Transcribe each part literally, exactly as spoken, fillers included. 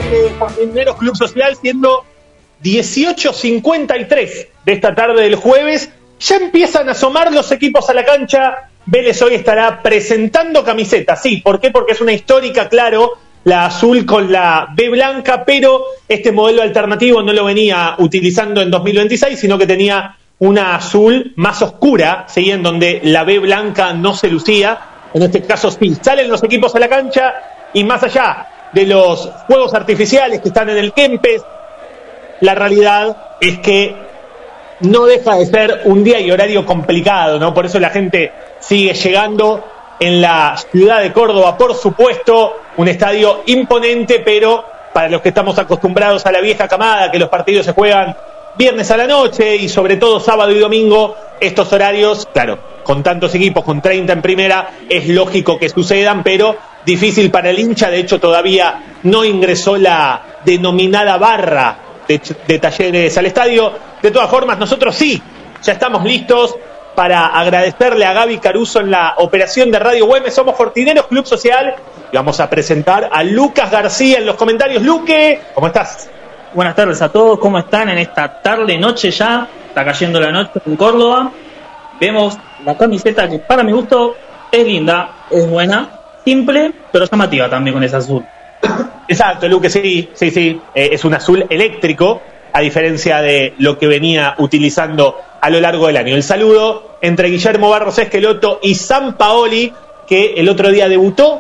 de Fortineros Club Social, siendo dieciocho cincuenta y tres de esta tarde del jueves. Ya empiezan a asomar los equipos a la cancha. Vélez hoy estará presentando camisetas. Sí, ¿por qué? Porque es una histórica, claro, la azul con la B blanca, pero este modelo alternativo no lo venía utilizando en dos mil veintiséis, sino que tenía una azul más oscura, ¿sí? En donde la B blanca no se lucía. En este caso sí, salen los equipos a la cancha y más allá de los fuegos artificiales que están en el Kempes, la realidad es que no deja de ser un día y horario complicado, ¿no? Por eso la gente sigue llegando en la ciudad de Córdoba, por supuesto, un estadio imponente, pero para los que estamos acostumbrados a la vieja camada, que los partidos se juegan viernes a la noche y sobre todo sábado y domingo, estos horarios, claro, con tantos equipos, con treinta en primera, es lógico que sucedan, pero difícil para el hincha. De hecho, todavía no ingresó la denominada barra de, de Talleres al estadio. De todas formas, nosotros sí, ya estamos listos para agradecerle a Gaby Caruso en la operación de Radio Güemes. Somos Fortineros Club Social y vamos a presentar a Lucas García en los comentarios. Luque, ¿cómo estás? Buenas tardes a todos, ¿cómo están en esta tarde, noche ya? Está cayendo la noche en Córdoba. Vemos la camiseta que para mi gusto es linda, es buena, simple, pero llamativa también con ese azul. Exacto, Luque, sí, sí, sí. Eh, es un azul eléctrico, a diferencia de lo que venía utilizando a lo largo del año. El saludo entre Guillermo Barros Esqueloto y Sampaoli, que el otro día debutó,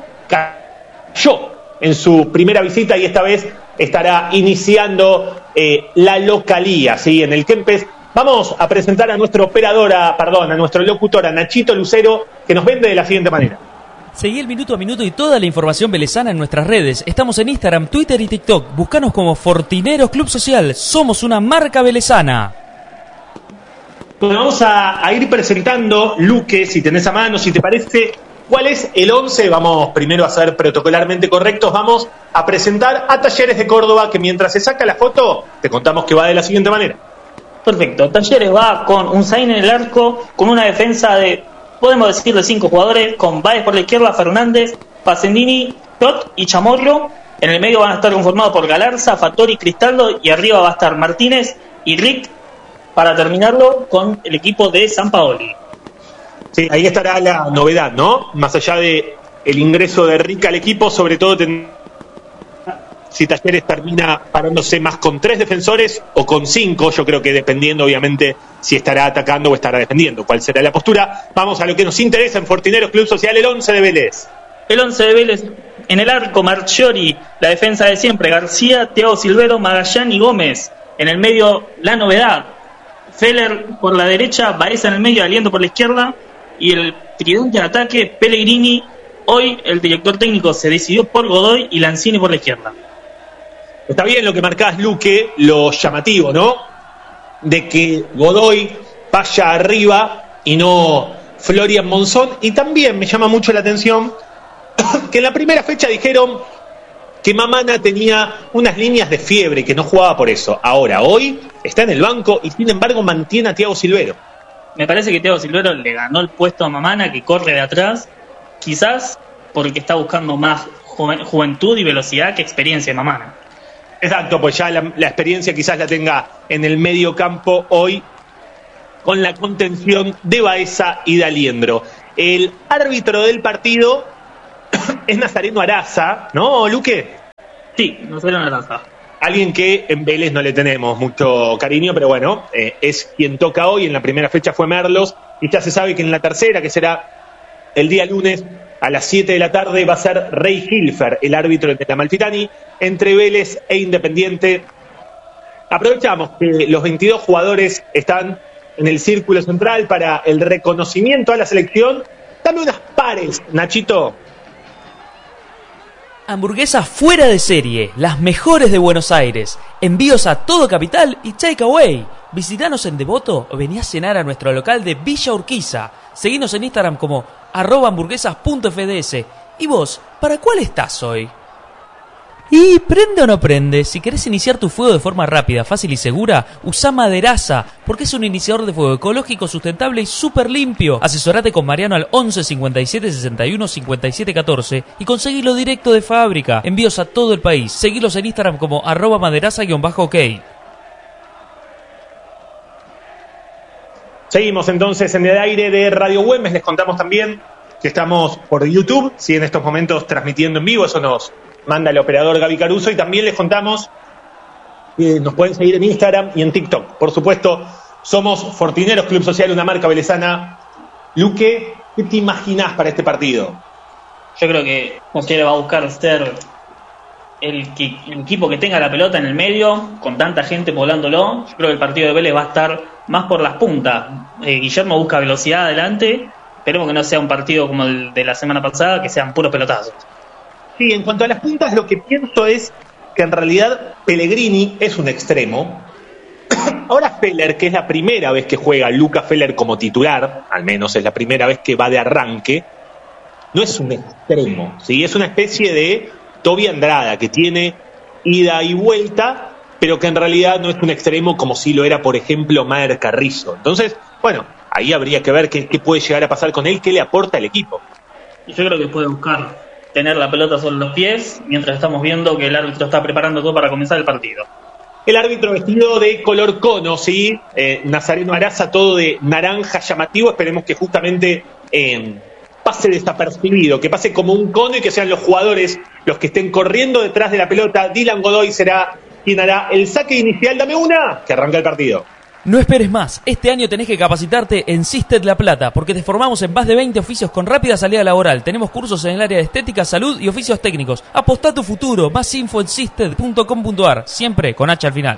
cayó en su primera visita y esta vez estará iniciando eh, la localía, ¿sí? En el Kempes. Vamos a presentar a nuestra operadora, perdón, a nuestro locutor, a Nachito Lucero, que nos vende de la siguiente manera. Seguí el minuto a minuto y toda la información velezana en nuestras redes. Estamos en Instagram, Twitter y TikTok. Búscanos como Fortineros Club Social. Somos una marca velezana. Bueno, vamos a, a ir presentando, Luque, si tenés a mano, si te parece, cuál es el once. Vamos primero a ser protocolarmente correctos. Vamos a presentar a Talleres de Córdoba, que mientras se saca la foto, te contamos que va de la siguiente manera. Perfecto, Talleres va con un Zain en el arco, con una defensa de, podemos decir, de cinco jugadores, con Báez por la izquierda, Fernández, Pacendini, Tot y Chamorro. En el medio van a estar conformados por Galarza, Fattori, Cristaldo, y arriba va a estar Martínez y Rick, para terminarlo con el equipo de Sampaoli. Sí, ahí estará la novedad, ¿no? Más allá de el ingreso de Rick al equipo, sobre todo ten... si Talleres termina parándose más con tres defensores o con cinco, yo creo que dependiendo obviamente si estará atacando o estará defendiendo, cuál será la postura. Vamos a lo que nos interesa en Fortineros Club Social, el once de Vélez. El once de Vélez, en el arco, Marchiori, la defensa de siempre, García, Thiago Silvero, Magallán y Gómez. En el medio, la novedad, Feller por la derecha, Baeza en el medio, Aliendo por la izquierda, y el tridente de ataque, Pellegrini. Hoy el director técnico se decidió por Godoy y Lanzini por la izquierda. Está bien lo que marcás, Luque, lo llamativo, ¿no? De que Godoy vaya arriba y no Florian Monzón. Y también me llama mucho la atención que en la primera fecha dijeron que Mamana tenía unas líneas de fiebre y que no jugaba por eso. Ahora, hoy está en el banco y sin embargo mantiene a Thiago Silvero. Me parece que Thiago Silvero le ganó el puesto a Mamana, que corre de atrás, quizás porque está buscando más ju- juventud y velocidad que experiencia de Mamana. Exacto, pues ya la, la experiencia quizás la tenga en el medio campo hoy con la contención de Baeza y de Aliendro. El árbitro del partido es Nazareno Araza, ¿no, Luque? Sí, Nazareno Araza. Alguien que en Vélez no le tenemos mucho cariño, pero bueno, eh, es quien toca hoy. En la primera fecha fue Merlos y ya se sabe que en la tercera, que será el día lunes a las siete de la tarde, va a ser Rey Hilfer, el árbitro de la Amalfitani, entre Vélez e Independiente. Aprovechamos que los veintidós jugadores están en el círculo central para el reconocimiento a la selección. Dame unas pares, Nachito. Hamburguesas fuera de serie, las mejores de Buenos Aires. Envíos a todo Capital y takeaway. Visitanos en Devoto o vení a cenar a nuestro local de Villa Urquiza. Seguinos en Instagram como arroba hamburguesas punto f d s. ¿Y vos, para cuál estás hoy? ¿Y prende o no prende? Si querés iniciar tu fuego de forma rápida, fácil y segura, usa Maderaza, porque es un iniciador de fuego ecológico, sustentable y súper limpio. Asesorate con Mariano al once cincuenta y siete sesenta y uno cincuenta y siete catorce y conseguilo directo de fábrica. Envíos a todo el país. Seguilos en Instagram como arroba maderaza-ok. Seguimos entonces en el aire de Radio Güemes. Les contamos también que estamos por YouTube, sí, en estos momentos transmitiendo en vivo, eso nos manda el operador Gaby Caruso, y también les contamos que nos pueden seguir en Instagram y en TikTok. Por supuesto, somos Fortineros Club Social, una marca velezana. Luque, ¿qué te imaginás para este partido? Yo creo que Talleres va a buscar ser el, que, el equipo que tenga la pelota en el medio, con tanta gente poblándolo. Yo creo que el partido de Vélez va a estar más por las puntas. Eh, Guillermo busca velocidad adelante. Esperemos que no sea un partido como el de la semana pasada, que sean puros pelotazos. Sí, en cuanto a las puntas, lo que pienso es que en realidad Pellegrini es un extremo. Ahora Feller, que es la primera vez que juega Luca Feller como titular, al menos es la primera vez que va de arranque, no es un extremo, ¿sí? Es una especie de Toby Andrada, que tiene ida y vuelta, pero que en realidad no es un extremo como si lo era, por ejemplo, Maher Carrizo. Entonces, bueno, ahí habría que ver qué, qué puede llegar a pasar con él, qué le aporta al equipo. Y yo creo que puede buscar tener la pelota sobre los pies, mientras estamos viendo que el árbitro está preparando todo para comenzar el partido. El árbitro vestido de color cono, ¿sí? Eh, Nazareno Araza, todo de naranja llamativo. Esperemos que justamente eh, pase desapercibido, que pase como un cono y que sean los jugadores los que estén corriendo detrás de la pelota. Dylan Godoy será quien hará el saque inicial. Dame una, que arranca el partido. No esperes más, este año tenés que capacitarte en Sisted La Plata, porque te formamos en más de veinte oficios con rápida salida laboral. Tenemos cursos en el área de estética, salud y oficios técnicos. Apostá a tu futuro, más info en sisted punto com punto a r, siempre con H al final.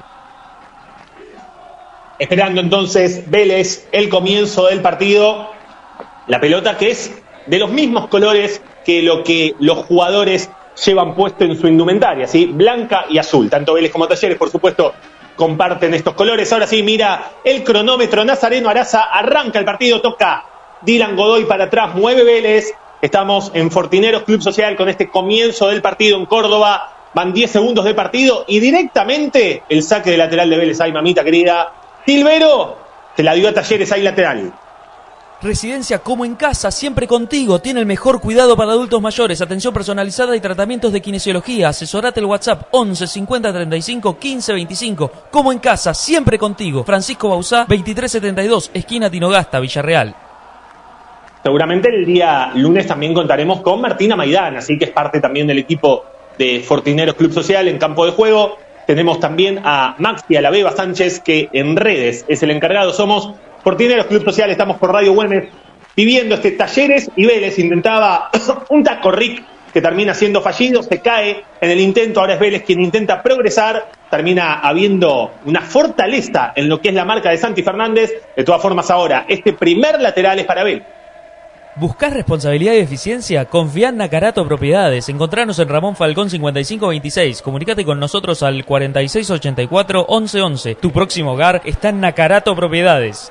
Esperando entonces Vélez el comienzo del partido. La pelota que es de los mismos colores que lo que los jugadores llevan puesto en su indumentaria, ¿sí? Blanca y azul, tanto Vélez como Talleres, por supuesto, comparten estos colores. Ahora sí, mira el cronómetro. Nazareno Araza arranca el partido, toca Dylan Godoy para atrás, mueve Vélez. Estamos en Fortineros Club Social con este comienzo del partido en Córdoba. Van diez segundos de partido y directamente el saque de lateral de Vélez. Ay, mamita querida, Silvero te la dio a Talleres, ahí lateral. Residencia como en casa, siempre contigo. Tiene el mejor cuidado para adultos mayores, atención personalizada y tratamientos de kinesiología. Asesorate el WhatsApp once cincuenta treinta y cinco quince veinticinco. Como en casa, siempre contigo. Francisco Bauzá, veintitrés setenta y dos, esquina Tinogasta, Villarreal. Seguramente el día lunes también contaremos con Martina Maidana, así que es parte también del equipo de Fortineros Club Social en campo de juego. Tenemos también a Maxi Alaveva Sánchez, que en redes es el encargado. Somos Fortineros Club Social, estamos por Radio Güemes viviendo este Talleres y Vélez. Intentaba un taco Rick que termina siendo fallido, se cae en el intento. Ahora es Vélez quien intenta progresar, termina habiendo una fortaleza en lo que es la marca de Santi Fernández. De todas formas, ahora este primer lateral es para Vélez. ¿Buscás responsabilidad y eficiencia? Confía en Nakarato Propiedades. Encontranos en Ramón Falcón cincuenta y cinco veintiséis. Comunícate con nosotros al cuarenta y seis ochenta y cuatro once once. Tu próximo hogar está en Nakarato Propiedades.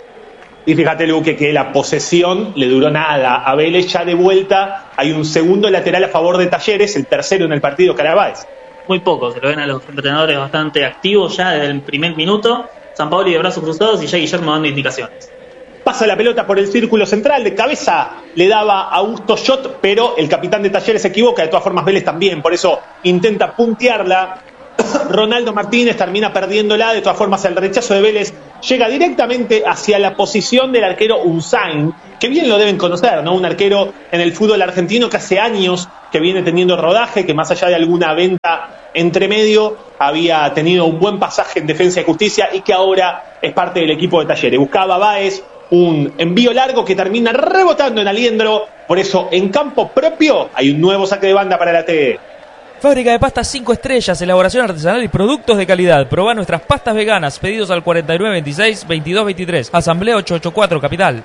Y fíjate, Luque, que la posesión le duró nada a Vélez. Ya de vuelta hay un segundo lateral a favor de Talleres, el tercero en el partido, Caraváez. Muy poco, se lo ven a los entrenadores bastante activos ya desde el primer minuto. Sampaoli de brazos cruzados y ya Guillermo dando indicaciones. Pasa la pelota por el círculo central, de cabeza le daba Augusto Schott, pero el capitán de Talleres se equivoca. De todas formas, Vélez también, por eso intenta puntearla. Ronaldo Martínez termina perdiéndola. De todas formas, el rechazo de Vélez llega directamente hacia la posición del arquero Unzain, que bien lo deben conocer, ¿no? Un arquero en el fútbol argentino que hace años que viene teniendo rodaje, que más allá de alguna venta entre medio, había tenido un buen pasaje en Defensa y Justicia y que ahora es parte del equipo de Talleres. Buscaba Báez, un envío largo que termina rebotando en Aliendro. Por eso, en campo propio, hay un nuevo saque de banda para la T. Fábrica de pastas cinco estrellas, elaboración artesanal y productos de calidad. Probá nuestras pastas veganas. Pedidos al cuarenta y nueve veintiséis veintidós veintitrés. Asamblea ochocientos ochenta y cuatro, Capital.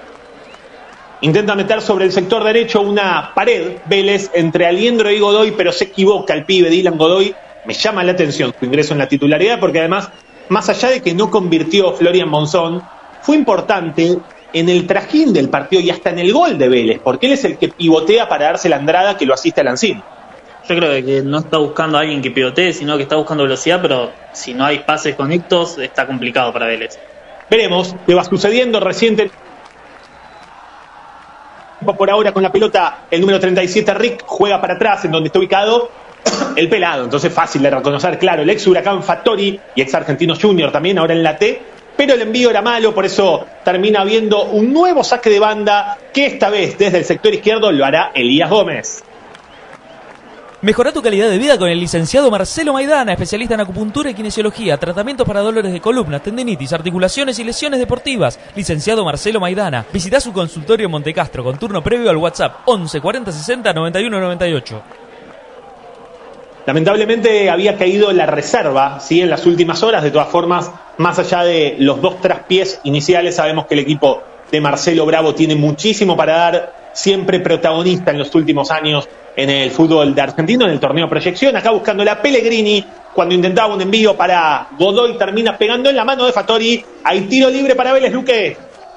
Intenta meter sobre el sector derecho una pared, Vélez, entre Aliendro y Godoy, pero se equivoca el pibe Dylan Godoy. Me llama la atención su ingreso en la titularidad, porque además, más allá de que no convirtió Florian Monzón, fue importante en el trajín del partido y hasta en el gol de Vélez, porque él es el que pivotea para darse la Andrada que lo asiste a Lanzini. Yo creo que no está buscando a alguien que pivotee, sino que está buscando velocidad, pero si no hay pases conectos, está complicado para Vélez. Veremos qué va sucediendo. Reciente por ahora con la pelota el número treinta y siete, Rick, juega para atrás en donde está ubicado el pelado, entonces fácil de reconocer, claro, el ex Huracán Fattori y ex Argentino Junior también, ahora en la T, pero el envío era malo, por eso termina habiendo un nuevo saque de banda que esta vez desde el sector izquierdo lo hará Elías Gómez. Mejora tu calidad de vida con el licenciado Marcelo Maidana, especialista en acupuntura y kinesiología, tratamientos para dolores de columna, tendinitis, articulaciones y lesiones deportivas. Licenciado Marcelo Maidana. Visita su consultorio en Montecastro con turno previo al WhatsApp once cuarenta sesenta noventa y uno noventa y ocho. Lamentablemente había caído la reserva, ¿sí? En las últimas horas. De todas formas, más allá de los dos traspiés iniciales, sabemos que el equipo de Marcelo Bravo tiene muchísimo para dar, siempre protagonista en los últimos años en el fútbol de argentino, en el torneo Proyección. Acá buscando la Pellegrini, cuando intentaba un envío para Godoy, termina pegando en la mano de Fattori. Hay tiro libre para Vélez, Luque.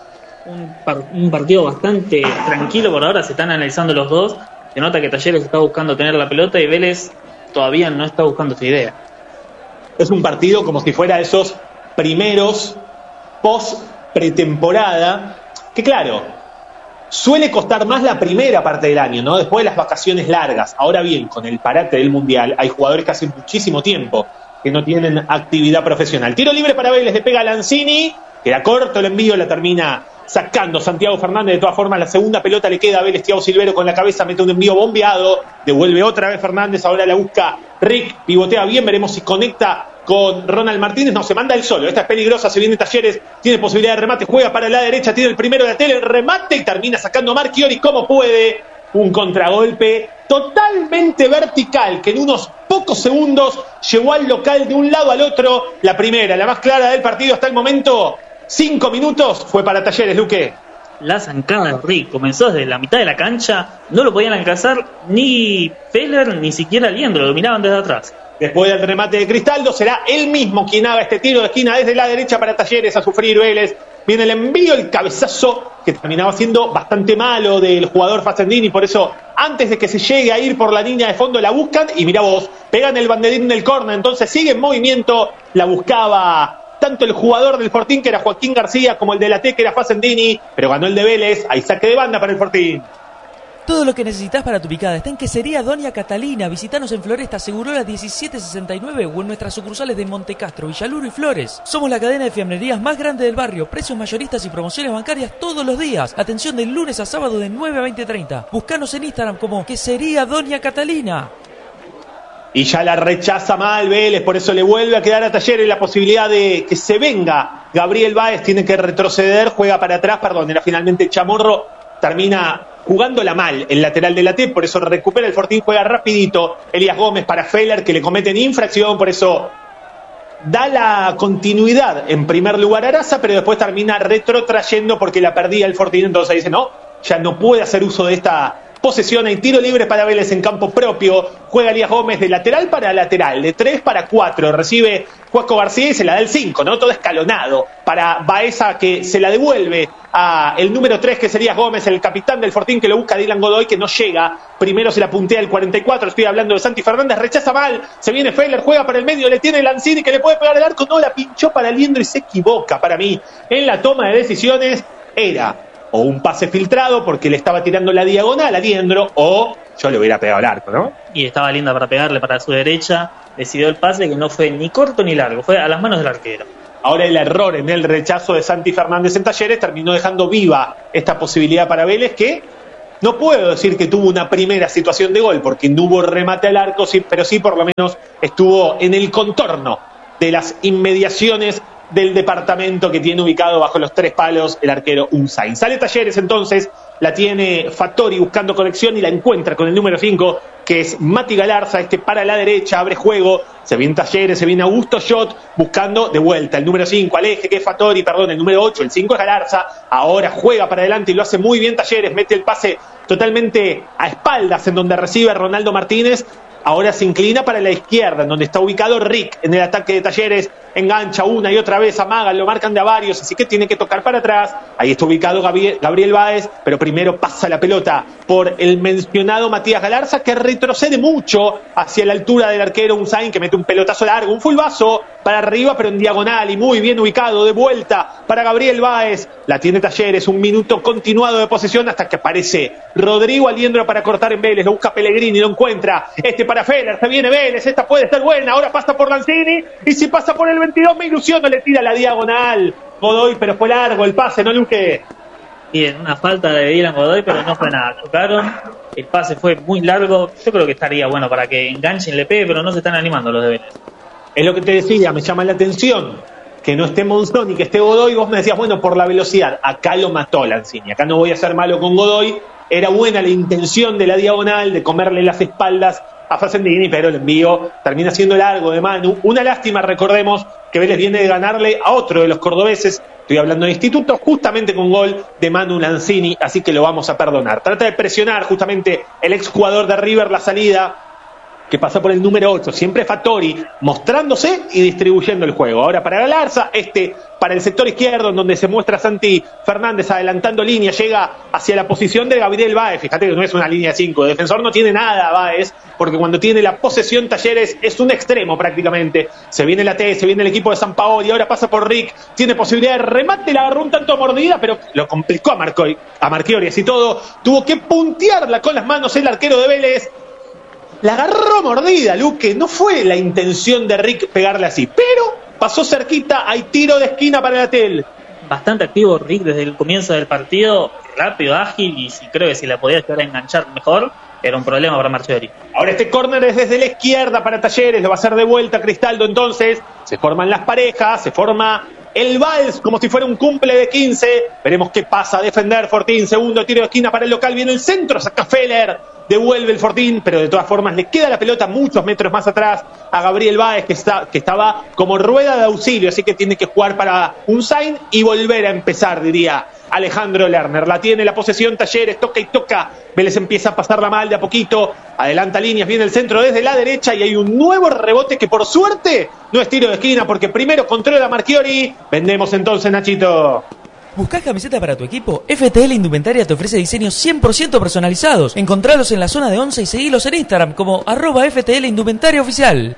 Un, par- un partido bastante tranquilo por ahora, se están analizando los dos. Se nota que Talleres está buscando tener la pelota y Vélez todavía no está buscando esa idea. Es un partido como si fuera esos primeros post pretemporada, que claro, suele costar más la primera parte del año, ¿no? Después de las vacaciones largas. Ahora bien, con el parate del Mundial, hay jugadores que hace muchísimo tiempo que no tienen actividad profesional. Tiro libre para Vélez, le pega Lanzini, queda corto el envío, la termina sacando Santiago Fernández. De todas formas, la segunda pelota le queda a Vélez. Thiago Silvero con la cabeza, mete un envío bombeado, devuelve otra vez Fernández, ahora la busca Rick, pivotea bien, veremos si conecta con Ronald Martínez. No, se manda el solo, esta es peligrosa, se viene Talleres, tiene posibilidad de remate, juega para la derecha, tiene el primero de la tele, el remate y termina sacando Marchiori como puede. Un contragolpe totalmente vertical que en unos pocos segundos llevó al local de un lado al otro. La primera, la más clara del partido hasta el momento, cinco minutos, fue para Talleres, Luque. La zancada de Rick comenzó desde la mitad de la cancha, no lo podían alcanzar ni Feller ni siquiera Liendro, lo dominaban desde atrás. Después del remate de Cristaldo, será él mismo quien haga este tiro de esquina desde la derecha para Talleres, a sufrir Vélez. Viene el envío, el cabezazo, que terminaba siendo bastante malo del jugador Facendini, por eso antes de que se llegue a ir por la línea de fondo la buscan, y mirá vos, pegan el banderín del córner, entonces sigue en movimiento, la buscaba tanto el jugador del Fortín, que era Joaquín García, como el de la T, que era Facendini, pero ganó el de Vélez. Hay saque de banda para el Fortín. Todo lo que necesitas para tu picada está en Quesería Doña Catalina. Visítanos en Floresta Segurola diecisiete sesenta y nueve o en nuestras sucursales de Montecastro, Villaluro y Flores. Somos la cadena de fiambrerías más grande del barrio. Precios mayoristas y promociones bancarias todos los días. Atención de lunes a sábado de nueve a veinte treinta. Buscanos en Instagram como Quesería Doña Catalina. Y ya la rechaza mal Vélez, por eso le vuelve a quedar a Talleres la posibilidad de que se venga Gabriel Báez. Tiene que retroceder, juega para atrás, perdón, era finalmente Chamorro. Termina jugándola mal el lateral de la T, por eso recupera el Fortín, juega rapidito Elías Gómez para Feller, que le cometen infracción, por eso da la continuidad en primer lugar a Araza, pero después termina retrotrayendo porque la perdía el Fortín, entonces dice no, ya no puede hacer uso de esta posesión. Hay tiro libre para Vélez en campo propio, juega Elías Gómez de lateral para lateral, de tres para cuatro, recibe Juaco García y se la da el cinco, ¿no? Todo escalonado para Baeza, que se la devuelve a el número tres, que sería Gómez, el capitán del Fortín, que lo busca Dylan Godoy, que no llega, primero se la puntea el cuarenta y cuatro, estoy hablando de Santi Fernández, rechaza mal, se viene Feller, juega para el medio, le tiene Lanzini, que le puede pegar el arco, no, la pinchó para Liendro y se equivoca. Para mí, en la toma de decisiones, era o un pase filtrado porque le estaba tirando la diagonal a Liendro, o yo le hubiera pegado el arco, ¿no? Y estaba linda para pegarle para su derecha, decidió el pase que no fue ni corto ni largo, fue a las manos del arquero. Ahora el error en el rechazo de Santi Fernández en Talleres terminó dejando viva esta posibilidad para Vélez, que no puedo decir que tuvo una primera situación de gol porque no hubo remate al arco, sí, pero sí por lo menos estuvo en el contorno de las inmediaciones del departamento que tiene ubicado bajo los tres palos el arquero Unzain. Sale Talleres entonces, la tiene Fattori buscando conexión y la encuentra con el número cinco, que es Mati Galarza, este para la derecha, abre juego, se viene Talleres, se viene Augusto Schott buscando de vuelta el número cinco, al eje, que es Fattori, perdón, el número ocho, el cinco es Galarza, ahora juega para adelante y lo hace muy bien Talleres, mete el pase totalmente a espaldas en donde recibe a Ronaldo Martínez, ahora se inclina para la izquierda, en donde está ubicado Rick en el ataque de Talleres, engancha una y otra vez, amaga, lo marcan de a varios, así que tiene que tocar para atrás. Ahí está ubicado Gabriel, Gabriel Báez, pero primero pasa la pelota por el mencionado Matías Galarza, que retrocede mucho hacia la altura del arquero Unzain, que mete un pelotazo largo, un fulbazo para arriba, pero en diagonal y muy bien ubicado, de vuelta para Gabriel Báez. La tiene Talleres, un minuto continuado de posesión hasta que aparece Rodrigo Aliendro para cortar en Vélez, lo busca Pellegrini, lo encuentra, este para Feller, se viene Vélez, esta puede estar buena, ahora pasa por Lanzini, y si pasa por el veintidós me ilusiono, le tira la diagonal Godoy, pero fue largo el pase, ¿no, Luque? Bien, una falta de Dylan Godoy, pero no fue nada, chocaron, el pase fue muy largo, yo creo que estaría bueno para que enganchen, le pegue, pero no se están animando los de Vélez. Es lo que te decía, me llama la atención que no esté Monzón y que esté Godoy. Vos me decías, bueno, por la velocidad, acá lo mató Lanzini, acá no voy a ser malo con Godoy. Era buena la intención de la diagonal, de comerle las espaldas a Facendini, pero el envío termina siendo largo de Manu. Una lástima, recordemos que Vélez viene de ganarle a otro de los cordobeses, estoy hablando de Instituto, justamente con gol de Manu Lanzini, así que lo vamos a perdonar. Trata de presionar justamente el exjugador de River la salida, que pasa por el número ocho, siempre Fattori, mostrándose y distribuyendo el juego. Ahora para Galarza, este para el sector izquierdo, en donde se muestra Santi Fernández adelantando línea, llega hacia la posición de Gabriel Báez. Fíjate que no es una línea de cinco, defensor no tiene nada Báez, porque cuando tiene la posesión Talleres es un extremo prácticamente. Se viene la T, se viene el equipo de San Paoli, ahora pasa por Rick, tiene posibilidad de remate, la agarró un tanto mordida, pero lo complicó a, Marco, a Marchiori, así todo, tuvo que puntearla con las manos el arquero de Vélez. La agarró mordida, Luque. No fue la intención de Rick pegarle así, pero pasó cerquita. Hay tiro de esquina para la Tel. Bastante activo Rick desde el comienzo del partido, rápido, ágil, y si creo que si la podía llegar a enganchar mejor, era un problema para Marchiori. Ahora este córner es desde la izquierda para Talleres, lo va a hacer de vuelta Cristaldo. Entonces se forman las parejas, se forma el vals como si fuera un cumple de quince. Veremos qué pasa a defender Fortín. Segundo tiro de esquina para el local, viene el centro, saca Feller, devuelve el Fortín, pero de todas formas le queda la pelota muchos metros más atrás a Gabriel Báez, que, está, que estaba como rueda de auxilio, así que tiene que jugar para Unzain y volver a empezar, diría Alejandro Lerner. La tiene la posesión Talleres, toca y toca, Vélez empieza a pasarla mal de a poquito, adelanta líneas, viene el centro desde la derecha y hay un nuevo rebote que por suerte no es tiro de esquina, porque primero controla Marchiori. Vendemos entonces, Nachito. ¿Buscás camiseta para tu equipo? F T L Indumentaria te ofrece diseños cien por ciento personalizados. Encontralos en la zona de Once y seguilos en Instagram como arroba F T L Indumentaria Oficial.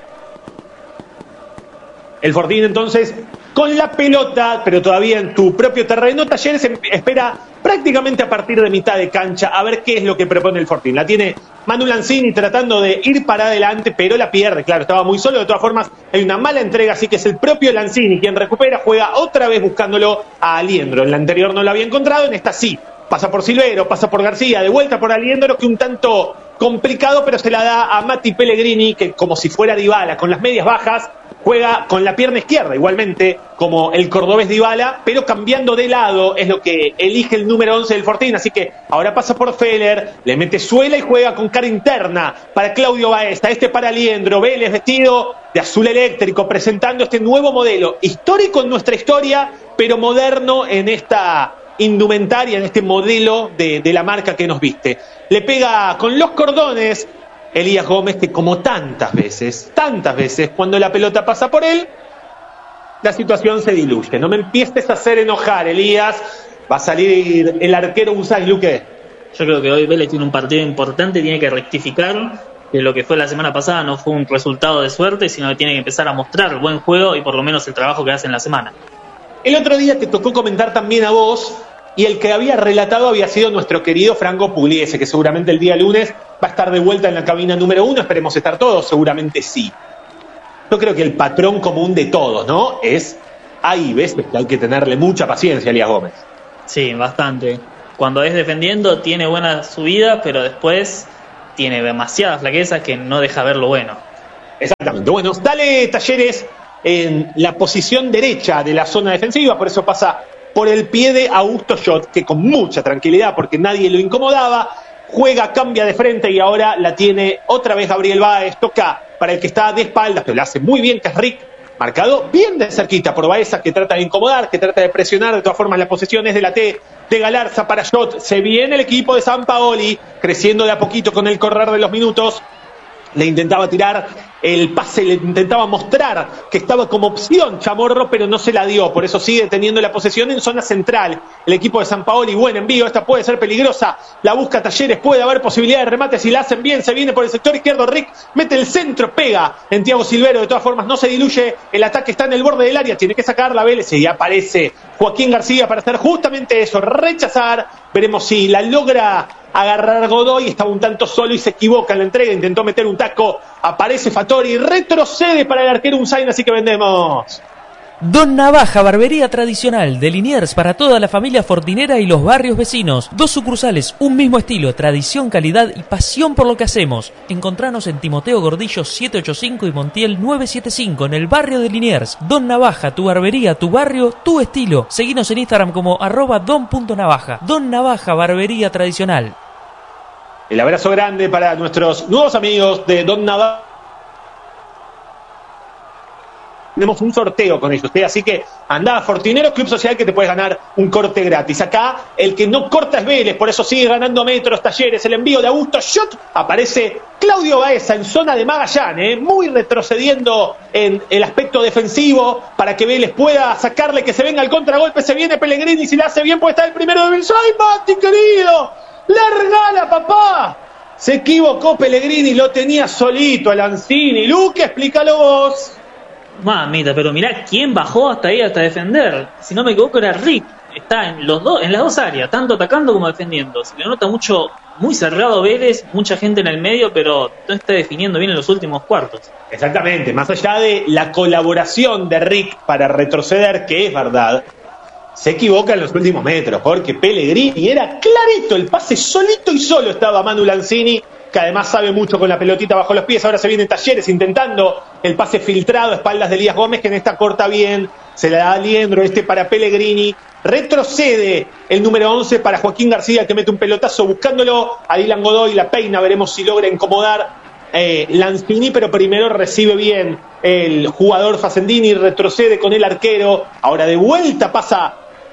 El Fortín entonces con la pelota, pero todavía en tu propio terreno. Talleres espera prácticamente a partir de mitad de cancha a ver qué es lo que propone el Fortín. La tiene Manu Lanzini tratando de ir para adelante, pero la pierde, claro, estaba muy solo. De todas formas hay una mala entrega, así que es el propio Lanzini quien recupera, juega otra vez buscándolo a Aliendro. En la anterior no lo había encontrado, en esta sí. Pasa por Silvero, pasa por García, de vuelta por Aliendro, que un tanto complicado, pero se la da a Mati Pellegrini, que como si fuera Dybala, con las medias bajas, juega con la pierna izquierda, igualmente como el cordobés Dybala, pero cambiando de lado, es lo que elige el número once del Fortín, así que ahora pasa por Feller, le mete suela y juega con cara interna para Claudio Baeza, este para Aliendro, Vélez vestido de azul eléctrico, presentando este nuevo modelo, histórico en nuestra historia, pero moderno en esta indumentaria, en este modelo de, de la marca que nos viste. Le pega con los cordones Elías Gómez, que como tantas veces, tantas veces, cuando la pelota pasa por él, la situación se diluye. No me empieces a hacer enojar, Elías. Va a salir el arquero Unzain, Luque. Yo creo que hoy Vélez tiene un partido importante, tiene que rectificar que lo que fue la semana pasada no fue un resultado de suerte, sino que tiene que empezar a mostrar buen juego y por lo menos el trabajo que hace en la semana. El otro día te tocó comentar también a vos, y el que había relatado había sido nuestro querido Franco Pugliese, que seguramente el día lunes va a estar de vuelta en la cabina número uno. Esperemos estar todos, seguramente sí. Yo creo que el patrón común de todos, ¿no? Es, hay veces que hay que tenerle mucha paciencia a Elías Gómez. Sí, bastante. Cuando es defendiendo tiene buenas subidas, pero después tiene demasiadas flaquezas que no deja ver lo bueno. Exactamente. Bueno, dale Talleres en la posición derecha de la zona defensiva, por eso pasa por el pie de Augusto Schott, que con mucha tranquilidad, porque nadie lo incomodaba, juega, cambia de frente y ahora la tiene otra vez Gabriel Báez, toca para el que está de espaldas, pero lo hace muy bien, que es Rick, marcado bien de cerquita por Baeza, que trata de incomodar, que trata de presionar. De todas formas la posesión es de la T de Galarza para Schott. Se viene el equipo de San Paoli, creciendo de a poquito con el correr de los minutos. le intentaba tirar el pase, le intentaba mostrar que estaba como opción Chamorro, pero no se la dio, por eso sigue teniendo la posesión en zona central el equipo de Sampaoli. Buen envío, esta puede ser peligrosa, la busca Talleres, puede haber posibilidad de remate si la hacen bien, se viene por el sector izquierdo, Rick mete el centro, pega en Thiago Silvero, de todas formas no se diluye, el ataque está en el borde del área, tiene que sacar la Vélez y aparece Joaquín García para hacer justamente eso, rechazar. Veremos si la logra agarrar Godoy, estaba un tanto solo y se equivoca en la entrega, intentó meter un taco, aparece Fattori, retrocede para el arquero Unzain, así que vendemos. Don Navaja, barbería tradicional de Liniers para toda la familia fortinera y los barrios vecinos. Dos sucursales, un mismo estilo, tradición, calidad y pasión por lo que hacemos. Encontranos en Timoteo Gordillo setecientos ochenta y cinco y Montiel novecientos setenta y cinco en el barrio de Liniers. Don Navaja, tu barbería, tu barrio, tu estilo. Seguinos en Instagram como arroba don.navaja. Don Navaja, barbería tradicional. El abrazo grande para nuestros nuevos amigos de Don Navaja. Tenemos un sorteo con ellos, ¿sí? Así que andá a Fortinero Club Social que te puedes ganar un corte gratis. Acá el que no corta es Vélez, por eso sigue ganando metros, Talleres, el envío de Augusto Shot. Aparece Claudio Baeza en zona de Magallanes, ¿eh? Muy retrocediendo en el aspecto defensivo para que Vélez pueda sacarle, que se venga al contragolpe. Se viene Pellegrini, si la hace bien puede estar el primero de Vélez. ¡Ay, Mati, querido! ¡Largala, papá! Se equivocó Pellegrini, lo tenía solito a Lanzini. Luque, explícalo vos. Mamita, pero mirá quién bajó hasta ahí hasta defender. Si no me equivoco era Rick. Está en los dos, en las dos áreas, tanto atacando como defendiendo. Se le nota mucho, muy cerrado Vélez, mucha gente en el medio, pero no está definiendo bien en los últimos cuartos. Exactamente, más allá de la colaboración de Rick para retroceder, que es verdad, se equivoca en los últimos metros, porque Pellegrini era clarito, el pase solito y solo estaba Manu Lanzini, que además sabe mucho con la pelotita bajo los pies. Ahora se viene Talleres intentando el pase filtrado a espaldas de Elías Gómez, que en esta corta bien, se la da a Liendro, este para Pellegrini, retrocede el número once para Joaquín García, que mete un pelotazo buscándolo a Dylan Godoy, la peina, veremos si logra incomodar eh, Lanzini, pero primero recibe bien el jugador Facendini, retrocede con el arquero, ahora de vuelta pasa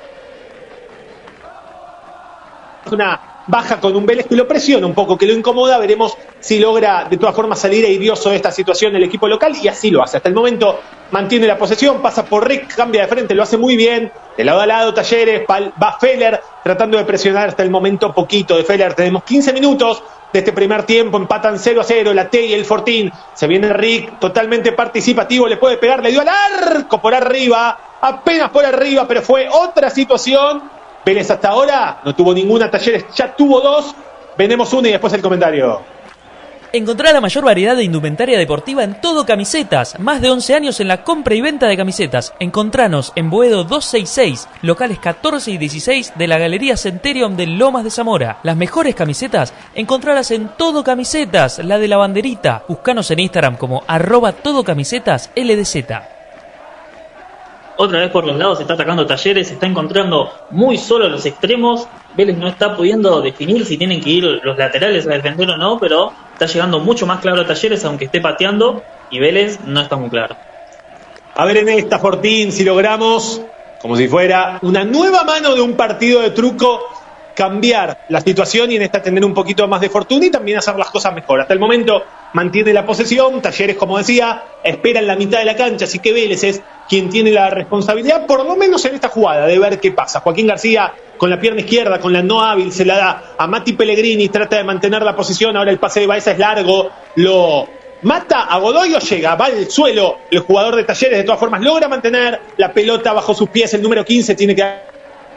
una baja con un Vélez que lo presiona un poco, que lo incomoda. Veremos si logra de todas formas salir airioso de esta situación el equipo local, y así lo hace. Hasta el momento mantiene la posesión, pasa por Rick, cambia de frente, lo hace muy bien, de lado a lado Talleres, va Feller tratando de presionar hasta el momento poquito de Feller. Tenemos quince minutos de este primer tiempo, empatan cero a cero la T y el Fortín. Se viene Rick, totalmente participativo, le puede pegar, le dio al arco por arriba, apenas por arriba, pero fue otra situación. Vélez hasta ahora no tuvo ninguna, Talleres ya tuvo dos. Vendemos una y después el comentario. Encontrá la mayor variedad de indumentaria deportiva en Todo Camisetas. Más de once años en la compra y venta de camisetas. Encontranos en Boedo doscientos sesenta y seis, locales catorce y dieciséis de la Galería Centurion de Lomas de Zamora. Las mejores camisetas, encontralas en Todo Camisetas, la de la banderita. Buscanos en Instagram como arroba Todo Camisetas L D Z. Otra vez por los lados se está atacando Talleres, se está encontrando muy solo los extremos. Vélez no está pudiendo definir si tienen que ir los laterales a defender o no, pero está llegando mucho más claro a Talleres, aunque esté pateando, y Vélez no está muy claro. A ver en esta, Fortín, si logramos, como si fuera una nueva mano de un partido de truco, cambiar la situación y en esta tener un poquito más de fortuna y también hacer las cosas mejor. Hasta el momento mantiene la posesión, Talleres, como decía, espera en la mitad de la cancha, así que Vélez es quien tiene la responsabilidad, por lo menos en esta jugada, de ver qué pasa. Joaquín García con la pierna izquierda, con la no hábil, se la da a Mati Pellegrini, trata de mantener la posición, ahora el pase de Baeza es largo, lo mata a Godoy o llega, va al suelo el jugador de Talleres, de todas formas logra mantener la pelota bajo sus pies, el número quince tiene que...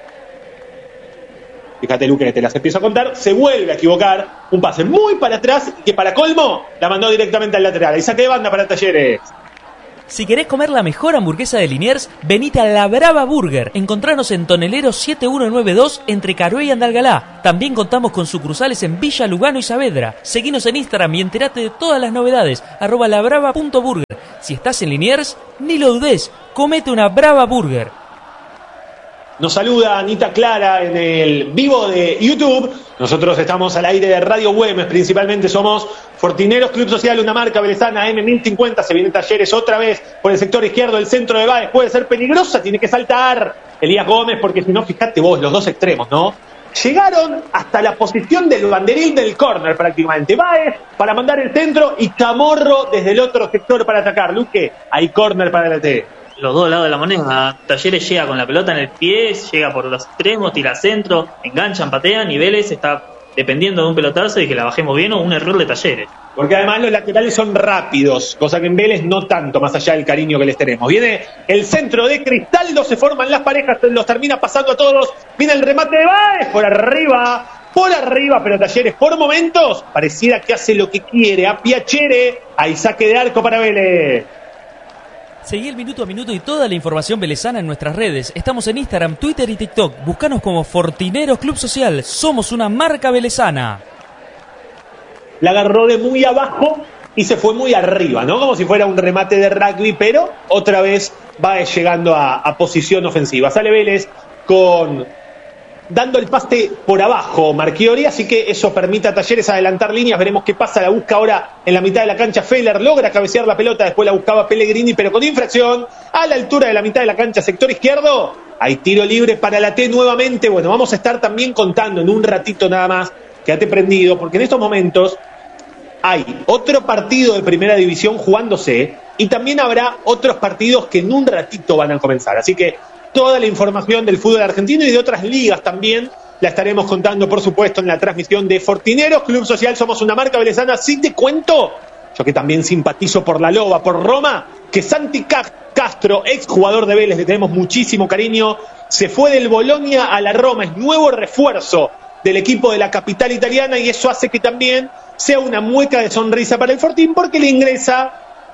Fíjate, Luque, que te las empiezo a contar, se vuelve a equivocar, un pase muy para atrás, que para colmo la mandó directamente al lateral, y saque de banda para Talleres. Si querés comer la mejor hamburguesa de Liniers, venite a La Brava Burger. Encontranos en Tonelero siete uno nueve dos entre Carué y Andalgalá. También contamos con sucursales en Villa Lugano y Saavedra. Seguinos en Instagram y enterate de todas las novedades. Arroba labrava punto burger. Si estás en Liniers, ni lo dudes, comete una Brava Burger. Nos saluda Anita Clara en el vivo de YouTube. Nosotros estamos al aire de Radio Güemes, principalmente somos Fortineros Club Social, una marca velezana M mil cincuenta. Se viene Talleres otra vez por el sector izquierdo, el centro de Báez puede ser peligrosa, tiene que saltar Elías Gómez, porque si no, fíjate vos, los dos extremos, ¿no? llegaron hasta la posición del banderín del córner prácticamente. Báez para mandar el centro y Chamorro desde el otro sector para atacar. Luque, hay córner para la T. Los dos lados de la moneda. Talleres llega con la pelota en el pie, llega por los extremos, tira centro, enganchan, patean y Vélez está dependiendo de un pelotazo y que la bajemos bien o un error de Talleres. Porque además los laterales son rápidos, cosa que en Vélez no tanto, más allá del cariño que les tenemos. Viene el centro de Cristaldo, se forman las parejas, los termina pasando a todos. Viene el remate de Báez, por arriba, por arriba, pero Talleres por momentos pareciera que hace lo que quiere. A Piacere, hay saque de arco para Vélez. Seguí el minuto a minuto y toda la información velezana en nuestras redes. Estamos en Instagram, Twitter y TikTok. Búscanos como Fortineros Club Social. Somos una marca velezana. La agarró de muy abajo y se fue muy arriba, ¿no? Como si fuera un remate de rugby, pero otra vez va llegando a, a posición ofensiva. Sale Vélez con dando el pase por abajo Marchiori, así que eso permite a Talleres adelantar líneas. Veremos qué pasa, la busca ahora en la mitad de la cancha Feller, logra cabecear la pelota, después la buscaba Pellegrini, pero con infracción a la altura de la mitad de la cancha, sector izquierdo. Hay tiro libre para la T nuevamente. Bueno, vamos a estar también contando en un ratito nada más, quédate prendido, porque en estos momentos hay otro partido de primera división jugándose y también habrá otros partidos que en un ratito van a comenzar, así que toda la información del fútbol argentino y de otras ligas también la estaremos contando, por supuesto, en la transmisión de Fortineros Club Social. Somos una marca velezana. Sí te cuento, yo que también simpatizo por la Loba, por Roma, que Santi Castro, ex jugador de Vélez, le tenemos muchísimo cariño, se fue del Bolonia a la Roma, es nuevo refuerzo del equipo de la capital italiana y eso hace que también sea una mueca de sonrisa para el Fortín porque le ingresa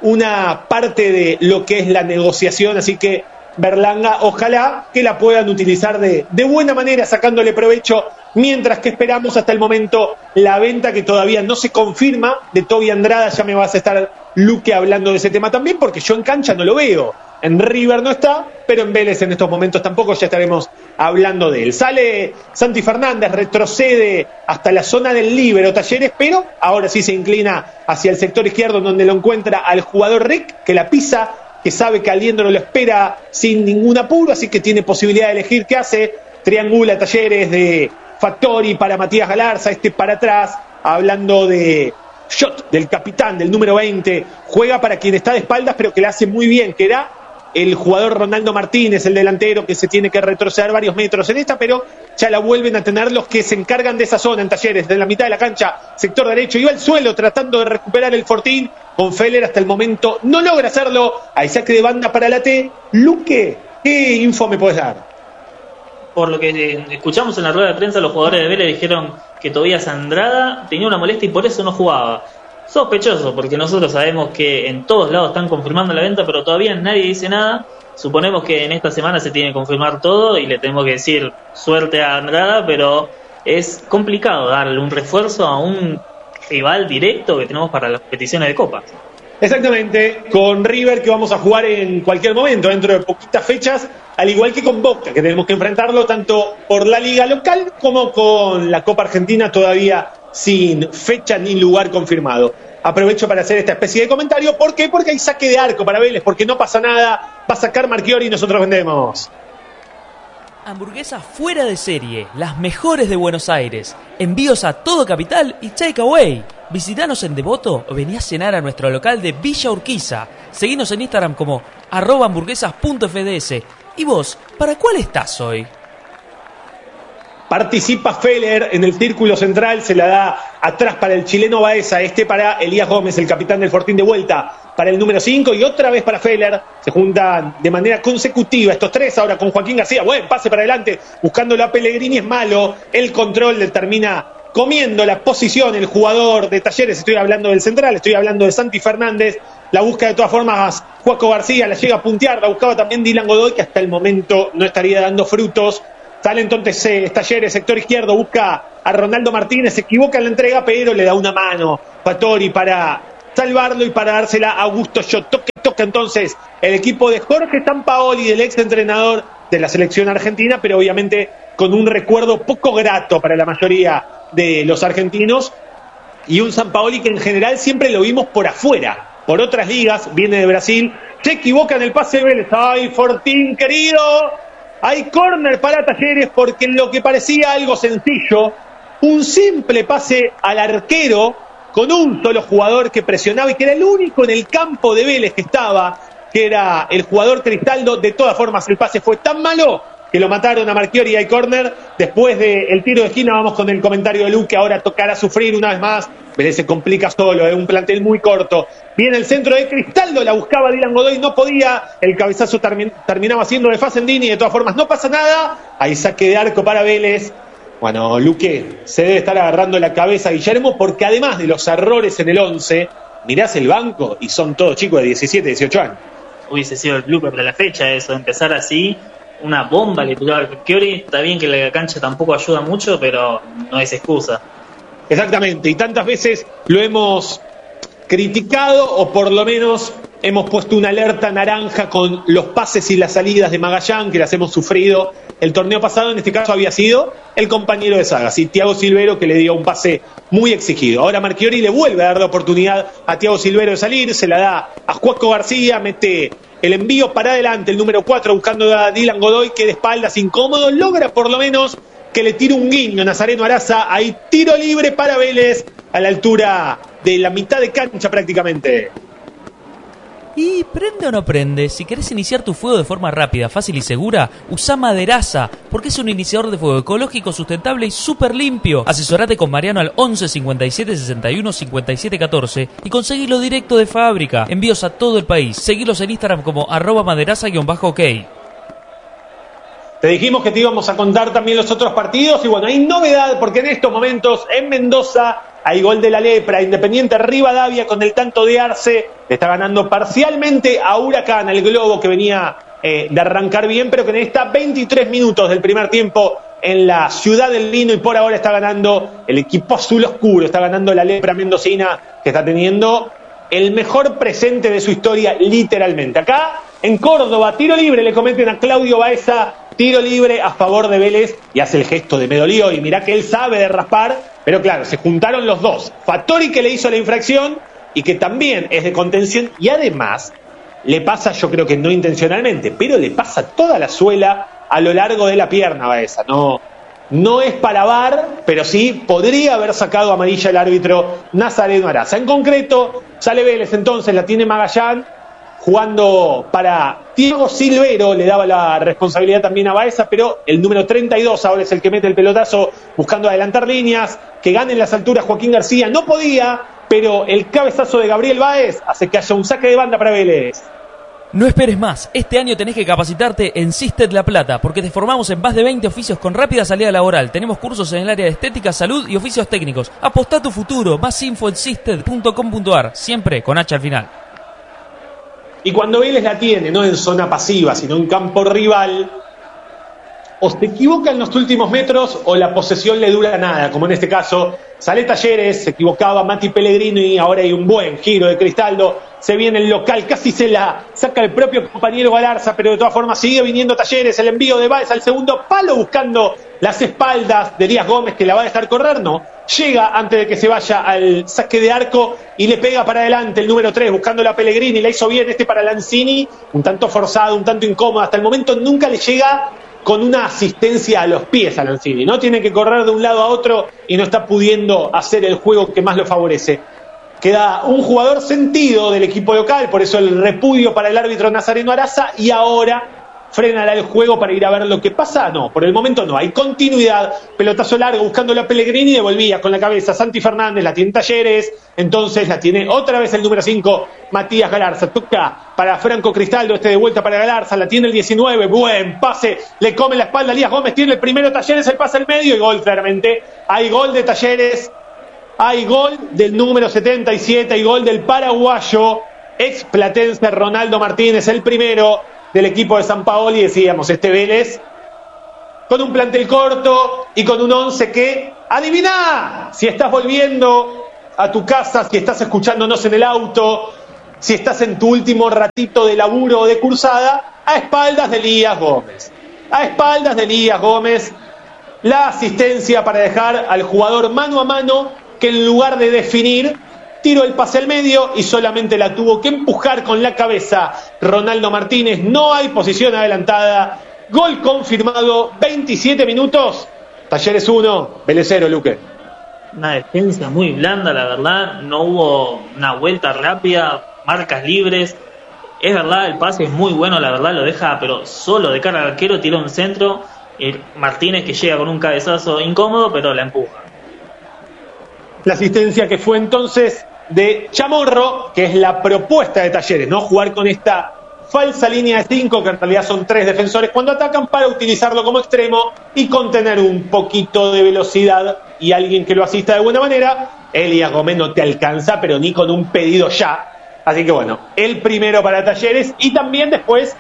una parte de lo que es la negociación, así que Berlanga, ojalá que la puedan utilizar de, de buena manera, sacándole provecho, mientras que esperamos hasta el momento la venta que todavía no se confirma de Toby Andrada. Ya me vas a estar, Luque, hablando de ese tema también, porque yo en cancha no lo veo. En River no está, pero en Vélez en estos momentos tampoco, ya estaremos hablando de él. Sale Santi Fernández, retrocede hasta la zona del líbero Talleres, pero ahora sí se inclina hacia el sector izquierdo, donde lo encuentra al jugador Rick, que la pisa, que sabe que Aliendro lo espera sin ningún apuro, así que tiene posibilidad de elegir qué hace. Triangula Talleres de Fattori para Matías Galarza, este para atrás, hablando de shot del capitán, del número veinte, juega para quien está de espaldas, pero que le hace muy bien, que era el jugador Ronaldo Martínez, el delantero, que se tiene que retroceder varios metros en esta, pero ya la vuelven a tener los que se encargan de esa zona en Talleres, de la mitad de la cancha, sector derecho, iba al suelo tratando de recuperar el Fortín, con Feller hasta el momento no logra hacerlo. Hay saque de banda para la T. Luque, ¿qué info me puedes dar? Por lo que escuchamos en la rueda de prensa, los jugadores de Vélez dijeron que Tobías Andrada tenía una molestia y por eso no jugaba. Sospechoso, porque nosotros sabemos que en todos lados están confirmando la venta, pero todavía nadie dice nada. Suponemos que en esta semana se tiene que confirmar todo y le tenemos que decir suerte a Andrada, pero es complicado darle un refuerzo a un rival directo que tenemos para las competiciones de Copa. Exactamente, con River, que vamos a jugar en cualquier momento, dentro de poquitas fechas, al igual que con Boca, que tenemos que enfrentarlo tanto por la liga local como con la Copa Argentina, todavía sin fecha ni lugar confirmado. Aprovecho para hacer esta especie de comentario. ¿Por qué? Porque hay saque de arco para Vélez, porque no pasa nada, va a sacar Marchiori y nosotros vendemos. Hamburguesas fuera de serie, las mejores de Buenos Aires. Envíos a todo Capital y takeaway. Visitanos en Devoto o vení a cenar a nuestro local de Villa Urquiza. Seguinos en Instagram como arroba hamburguesas punto f d s. ¿Y vos, para cuál estás hoy? Participa Feller en el círculo central, se la da atrás para el chileno Baeza, este para Elías Gómez, el capitán del Fortín, de vuelta para el número cinco y otra vez para Feller. Se juntan de manera consecutiva estos tres, ahora con Joaquín García, buen pase para adelante, buscándolo a Pellegrini, es malo, el control le termina comiendo la posición el jugador de Talleres. Estoy hablando del central, estoy hablando de Santi Fernández. La busca de todas formas Joaco García, la llega a puntear, la buscaba también Dylan Godoy, que hasta el momento no estaría dando frutos. Sale entonces eh, Talleres, sector izquierdo, busca a Ronaldo Martínez, se equivoca en la entrega, pero le da una mano Fattori para salvarlo y para dársela a Augusto Shot. Toca, toca entonces el equipo de Jorge Sampaoli, del ex entrenador de la selección argentina, pero obviamente con un recuerdo poco grato para la mayoría de los argentinos, y un Sampaoli que en general siempre lo vimos por afuera, por otras ligas, viene de Brasil, se equivoca en el pase de Vélez. ¡Ay, Fortín, querido! Hay córner para Talleres porque en lo que parecía algo sencillo, un simple pase al arquero con un solo jugador que presionaba y que era el único en el campo de Vélez que estaba, que era el jugador Cristaldo. De todas formas, el pase fue tan malo que lo mataron a Marchiori y hay córner. Después del tiro de esquina vamos con el comentario de Luque, que ahora tocará sufrir una vez más. Vélez se complica solo, es un plantel muy corto. Viene el centro de Cristaldo, la buscaba Dylan Godoy, no podía. El cabezazo termi- terminaba siendo de Facendini. De todas formas, no pasa nada. Hay saque de arco para Vélez. Bueno, Luque se debe estar agarrando la cabeza a Guillermo, porque además de los errores en el once, mirás el banco y son todos chicos de diecisiete, dieciocho años. Hubiese sido el blooper de la fecha eso, empezar así. Una bomba le tiró a Marchiori. Está bien que la cancha tampoco ayuda mucho, pero no es excusa. Exactamente, y tantas veces lo hemos criticado, o por lo menos hemos puesto una alerta naranja con los pases y las salidas de Magallán, que las hemos sufrido el torneo pasado. En este caso había sido el compañero de saga, ¿sí? Thiago Silvero, que le dio un pase muy exigido. Ahora Marchiori le vuelve a dar la oportunidad a Thiago Silvero de salir, se la da a Juaco García, mete el envío para adelante, el número cuatro, buscando a Dylan Godoy, que de espaldas incómodo, logra por lo menos que le tire un guiño Nazareno Araza. Hay tiro libre para Vélez a la altura de la mitad de cancha prácticamente. ¿Y prende o no prende? Si querés iniciar tu fuego de forma rápida, fácil y segura, usa Maderaza, porque es un iniciador de fuego ecológico, sustentable y súper limpio. Asesorate con Mariano al once cincuenta y siete sesenta y uno cincuenta y siete catorce y conseguilo directo de fábrica. Envíos a todo el país. Seguilos en Instagram como arroba maderaza-ok. Te dijimos que te íbamos a contar también los otros partidos y bueno, hay novedad porque en estos momentos en Mendoza hay gol de la Lepra. Independiente Rivadavia con el tanto de Arce le está ganando parcialmente a Huracán, el Globo, que venía eh, de arrancar bien, pero que necesita veintitrés minutos del primer tiempo en la ciudad del vino y por ahora está ganando el equipo azul oscuro, está ganando la Lepra mendocina, que está teniendo el mejor presente de su historia literalmente. Acá en Córdoba, tiro libre, le cometen a Claudio Baeza, tiro libre a favor de Vélez, y hace el gesto de me dolió, y mirá que él sabe de raspar, pero claro, se juntaron los dos. Fattori, que le hizo la infracción y que también es de contención, y además le pasa, yo creo que no intencionalmente, pero le pasa toda la suela a lo largo de la pierna a Baeza. No, no es para V A R, pero sí podría haber sacado amarilla el árbitro Nazareno Araza. En concreto, sale Vélez entonces, la tiene Magallán, jugando para Thiago Silvero, le daba la responsabilidad también a Baeza, pero el número treinta y dos ahora es el que mete el pelotazo buscando adelantar líneas, que gane en las alturas Joaquín García, no podía, pero el cabezazo de Gabriel Báez hace que haya un saque de banda para Vélez. No esperes más, este año tenés que capacitarte en Sisted La Plata, porque te formamos en más de veinte oficios con rápida salida laboral. Tenemos cursos en el área de estética, salud y oficios técnicos. Apostá a tu futuro, más info en sisted punto com punto a r, siempre con H al final. Y cuando Vélez la tiene, no en zona pasiva, sino en campo rival, o se equivoca en los últimos metros o la posesión le dura nada, como en este caso, sale Talleres, se equivocaba Mati Pellegrini y ahora hay un buen giro de Cristaldo, se viene el local, casi se la saca el propio compañero Galarza, pero de todas formas sigue viniendo Talleres, el envío de Báez al segundo palo buscando las espaldas de Elías Gómez, que la va a dejar correr, no, llega antes de que se vaya al saque de arco y le pega para adelante el número tres, buscando la Pellegrini, la hizo bien este para Lanzini, un tanto forzado, un tanto incómodo, hasta el momento nunca le llega con una asistencia a los pies a Lanzini, ¿no? Tiene que correr de un lado a otro y no está pudiendo hacer el juego que más lo favorece. Queda un jugador sentido del equipo local, por eso el repudio para el árbitro Nazareno Araza, y ahora frenará el juego para ir a ver lo que pasa. No, por el momento no, hay continuidad, pelotazo largo buscando la Pellegrini, devolvía con la cabeza Santi Fernández, la tiene Talleres, entonces la tiene otra vez el número cinco, Matías Galarza, toca para Franco Cristaldo, este de vuelta para Galarza, la tiene el diecinueve, buen pase, le come la espalda Elías Gómez, tiene el primero Talleres, el pase al medio y gol claramente, hay gol de Talleres, hay gol del número setenta y siete, hay gol del paraguayo, ex platense Ronaldo Martínez, el primero del equipo de San Paoli. Decíamos, este Vélez con un plantel corto y con un once que, adivina, si estás volviendo a tu casa, si estás escuchándonos en el auto, si estás en tu último ratito de laburo o de cursada, a espaldas de Elías Gómez, a espaldas de Elías Gómez, la asistencia para dejar al jugador mano a mano, que en lugar de definir, tiró el pase al medio y solamente la tuvo que empujar con la cabeza Ronaldo Martínez. No hay posición adelantada, Gol confirmado, veintisiete minutos. Talleres uno, Vélez cero, Luque. Una defensa muy blanda, la verdad. No hubo una vuelta rápida, marcas libres. Es verdad, el pase es muy bueno, la verdad, lo deja pero solo de cara al arquero, tira un centro. Y Martínez que llega con un cabezazo incómodo, pero la empuja. La asistencia que fue entonces de Chamorro, que es la propuesta de Talleres, ¿no? Jugar con esta falsa línea de cinco, que en realidad son tres defensores cuando atacan, para utilizarlo como extremo y contener un poquito de velocidad y alguien que lo asista de buena manera. Elías Gómez no te alcanza, pero ni con un pedido ya. Así que bueno, el primero para Talleres, y también después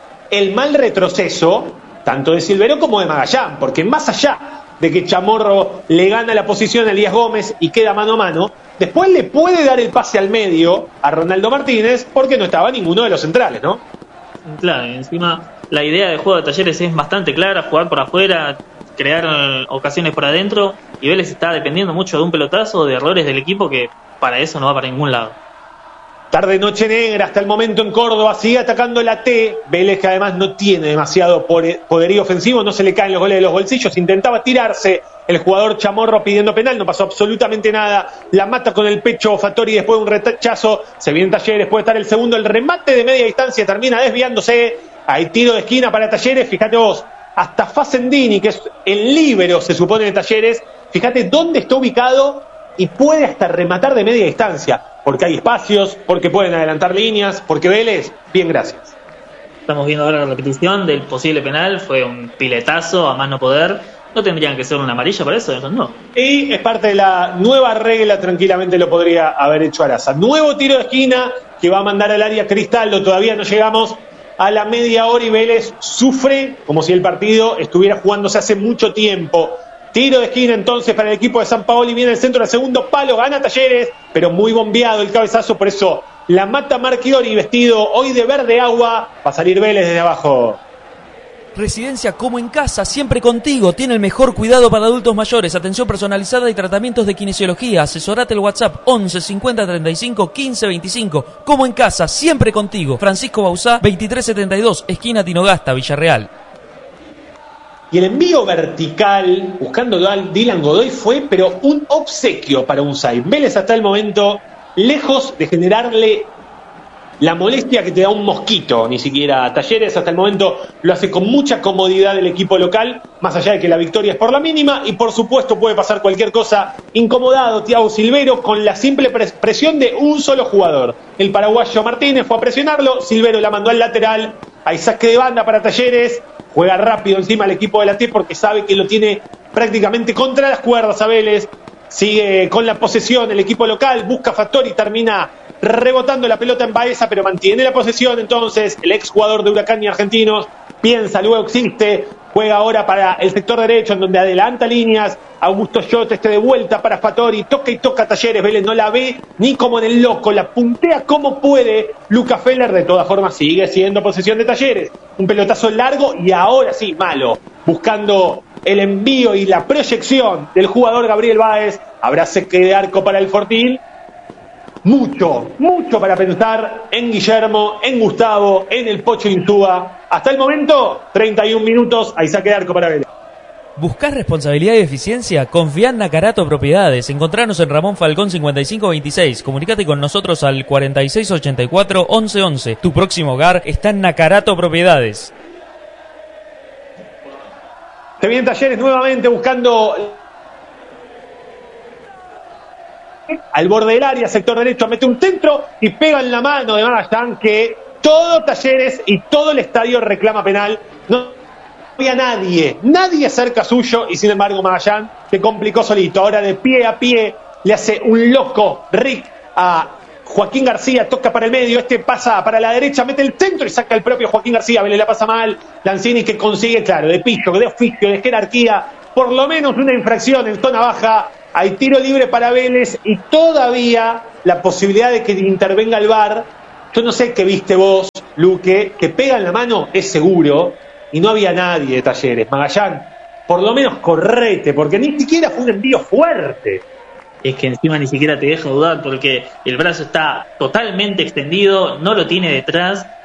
el mal retroceso tanto de Silvero como de Magallán, porque más allá de que Chamorro le gana la posición a Elías Gómez y queda mano a mano, después le puede dar el pase al medio a Ronaldo Martínez porque no estaba ninguno de los centrales, ¿no? Claro, y encima la idea de juego de Talleres es bastante clara: jugar por afuera, crear ocasiones por adentro, y Vélez está dependiendo mucho de un pelotazo, de errores del equipo, que para eso no va para ningún lado. Tarde noche negra hasta el momento en Córdoba, sigue atacando la T. Vélez, que además no tiene demasiado poderío ofensivo, no se le caen los goles de los bolsillos, intentaba tirarse el jugador Chamorro pidiendo penal, no pasó absolutamente nada, la mata con el pecho Fattori después de un rechazo, se viene Talleres, puede estar el segundo, el remate de media distancia termina desviándose, hay tiro de esquina para Talleres, fíjate vos, hasta Facendini, que es el líbero se supone de Talleres, fíjate dónde está ubicado y puede hasta rematar de media distancia, porque hay espacios, porque pueden adelantar líneas, porque Vélez, bien, gracias. Estamos viendo ahora la repetición del posible penal, fue un piletazo a más no poder. ¿No tendrían que ser una amarilla para eso? No. Y es parte de la nueva regla, tranquilamente lo podría haber hecho Araza. Nuevo tiro de esquina que va a mandar al área Cristaldo, todavía no llegamos a la media hora y Vélez sufre como si el partido estuviera jugándose hace mucho tiempo. Tiro de esquina entonces para el equipo de San Paoli, viene el centro del segundo palo, gana Talleres, pero muy bombeado el cabezazo, por eso la mata Marchiori, vestido hoy de verde agua, va a salir Vélez desde abajo. Residencia como en casa, siempre contigo. Tiene el mejor cuidado para adultos mayores, atención personalizada y tratamientos de kinesiología. Asesorate el WhatsApp once cincuenta treinta y cinco quince veinticinco. Como en casa, siempre contigo. Francisco Bauzá, veintitrés setenta y dos, esquina Tinogasta, Villarreal. Y el envío vertical, buscando a Dylan Godoy, fue pero un obsequio para Unzai. Vélez hasta el momento, lejos de generarle la molestia que te da un mosquito, ni siquiera a Talleres, hasta el momento lo hace con mucha comodidad el equipo local, más allá de que la victoria es por la mínima, y por supuesto puede pasar cualquier cosa. Incomodado Thiago Silvero con la simple pres- presión de un solo jugador. El paraguayo Martínez fue a presionarlo, Silvero la mandó al lateral, hay saque de banda para Talleres, juega rápido encima el equipo de la T porque sabe que lo tiene prácticamente contra las cuerdas a Vélez. Sigue con la posesión el equipo local, busca Fattori, termina rebotando la pelota en Baeza, pero mantiene la posesión. Entonces el exjugador de Huracán y Argentinos piensa, luego existe, juega ahora para el sector derecho en donde adelanta líneas. Augusto Schott, este de vuelta para Fattori, toca y toca Talleres, Vélez no la ve ni como en el loco, la puntea como puede Luca Feller. De todas formas sigue siendo posesión de Talleres, un pelotazo largo y ahora sí malo, buscando el envío y la proyección del jugador Gabriel Báez. Habrá saque de arco para el Fortín. Mucho, mucho para pensar en Guillermo, en Gustavo, en el Pocho Insúa. Hasta el momento, treinta y un minutos, hay saque de arco para Vélez. ¿Buscás responsabilidad y eficiencia? Confía en Nakarato Propiedades. Encontranos en Ramón Falcón cincuenta y cinco veintiséis. Comunicate con nosotros al cuarenta y seis ochenta y cuatro once once. Tu próximo hogar está en Nakarato Propiedades. Se viene Talleres nuevamente buscando al borde del área, sector derecho, mete un centro y pega en la mano de Magallán, que todo Talleres y todo el estadio reclama penal. No había nadie, nadie cerca suyo, y sin embargo Magallán se complicó solito. Ahora de pie a pie le hace un loco Rick a Joaquín García, toca para el medio, este pasa para la derecha, mete el centro y saca el propio Joaquín García. Vélez la pasa mal, Lanzini que consigue, claro, de pillo, de oficio, de jerarquía, por lo menos una infracción en zona baja. Hay tiro libre para Vélez y todavía la posibilidad de que intervenga el V A R. Yo no sé qué viste vos, Luque, que pega en la mano es seguro y no había nadie de Talleres. Magallán, por lo menos correte, porque ni siquiera fue un envío fuerte. Es que encima ni siquiera te deja dudar porque el brazo está totalmente extendido, no lo tiene detrás